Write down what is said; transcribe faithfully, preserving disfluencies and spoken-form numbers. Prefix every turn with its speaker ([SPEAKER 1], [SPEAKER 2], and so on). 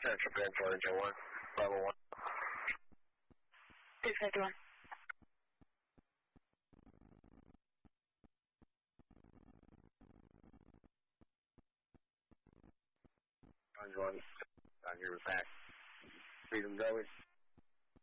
[SPEAKER 1] Central Grand Florida, J one, level one.
[SPEAKER 2] six fifty-one.
[SPEAKER 1] One, one, on your back. Freedom going.